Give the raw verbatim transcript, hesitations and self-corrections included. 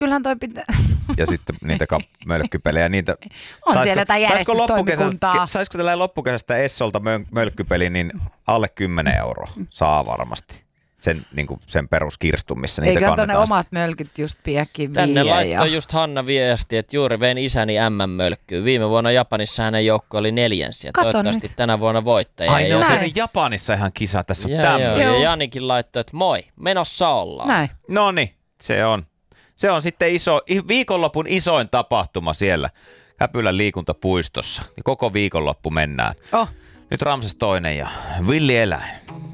Kyllähän toi pitää. Ja sitten niitä kap- mölkkypelejä. Niitä, on saisiko, siellä jotain järjestystoimikuntaa. Saisiko tällä loppukesästä Essolta mö- mölkkypeli, niin alle kymmenen euroa saa varmasti. Sen, niin kuin sen peruskirstun, missä niitä kannetaan. kannetaan. Eikö ne omat mölkyt just piäkin Tänne viiä laittoi ja... just Hanna viesti, että juuri vein isäni M M-mölkkyyn. Viime vuonna Japanissa hänen joukko oli neljänsiä. Kato Toivottavasti nyt. tänä vuonna voittajia. Ai ne on Näin. siinä Japanissa ihan kisa, tässä on ja, tämmöistä. ja Janikin laittoi, että moi, menossa ollaan. Näin. Noniin, se on. Se on sitten iso, viikonlopun isoin tapahtuma siellä Käpylän liikuntapuistossa. Koko viikonloppu mennään. Oh. Nyt Ramses toinen ja Villi eläin.